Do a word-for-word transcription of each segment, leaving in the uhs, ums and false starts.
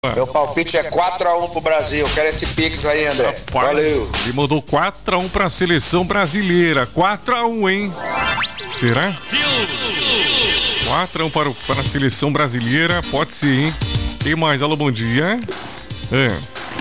Meu palpite é quatro a um pro Brasil. Quero esse Pix aí, André. Rapaz, valeu. Ele mandou quatro a um pra seleção brasileira. quatro a um, hein? Será? quatro a um para, para a seleção brasileira. Pode ser, hein? Tem mais? Alô, bom dia. É.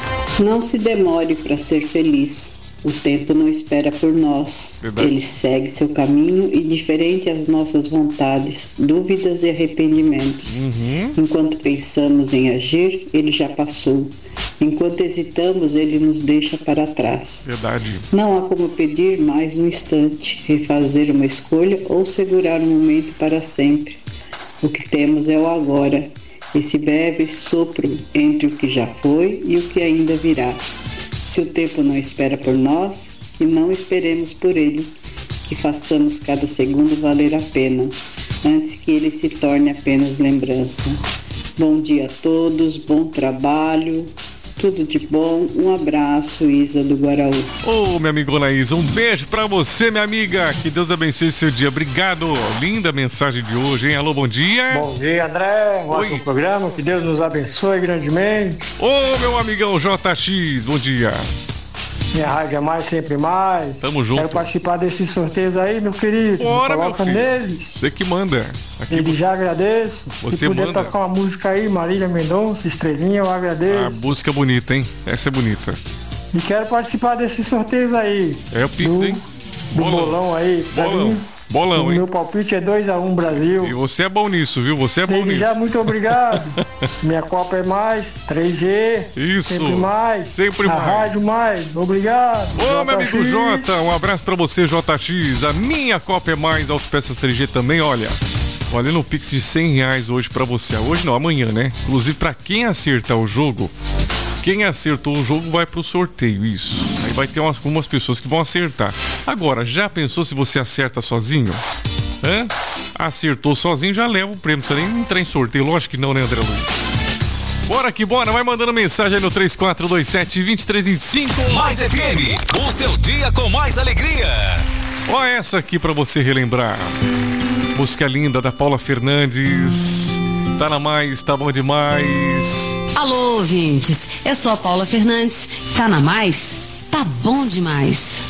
Não se demore para ser feliz. O tempo não espera por nós. Verdade. Ele segue seu caminho e, diferente às nossas vontades, dúvidas e arrependimentos. Uhum. Enquanto pensamos em agir, ele já passou. Enquanto hesitamos, ele nos deixa para trás. Verdade. Não há como pedir mais um instante, refazer uma escolha ou segurar um momento para sempre. O que temos é o agora, esse breve sopro entre o que já foi e o que ainda virá. Se o tempo não espera por nós, que não esperemos por ele, que façamos cada segundo valer a pena, antes que ele se torne apenas lembrança. Bom dia a todos, bom trabalho, tudo de bom, um abraço, Isa do Guaraú. Ô, minha amigona Isa, um beijo pra você, minha amiga, que Deus abençoe o seu dia, obrigado, linda mensagem de hoje, hein? Alô, bom dia. Bom dia, André, um Oi. ótimo programa, que Deus nos abençoe grandemente. Ô, meu amigão J X, bom dia. Minha rádio é mais, sempre mais. Tamo junto. Quero participar desses sorteios aí, meu querido. Bora, Me meu coloca filho. neles. Você que manda. Aqui Desde já agradeço. Você Se puder manda. tocar uma música aí, Marília Mendonça, Estrelinha, eu agradeço. a música bonita, hein? Essa é bonita. E quero participar desses sorteios aí. É o Pix, do, hein? Do bolão aí. Pra Bolão. mim, Bolão, o hein? meu palpite é dois a um Brasil. E você é bom nisso, viu? Você é bom Desde nisso. já, muito obrigado. Minha Copa é mais, três G. Isso. Sempre mais. Sempre a mais. rádio mais. Obrigado. Ô, meu amigo J X. Jota, um abraço pra você, J X. A minha Copa é mais, Autopeças três G também, olha. Valendo um Pix de cem reais hoje pra você. Hoje não, amanhã, né? Inclusive, pra quem acertar o jogo, quem acertou o jogo vai pro sorteio, isso. Aí vai ter umas, algumas pessoas que vão acertar. Agora, já pensou se você acerta sozinho? Hã? Acertou sozinho, já leva o prêmio. Não precisa nem entrar em sorteio. Lógico que não, né, André Luiz? Bora que bora, vai mandando mensagem aí no três quatro dois sete, dois três dois cinco. Mais F M, o seu dia com mais alegria. Ó essa aqui pra você relembrar. Música linda da Paula Fernandes. Tá na mais, tá bom demais. Alô, ouvintes, eu sou a Paula Fernandes. Tá na mais? Tá bom demais.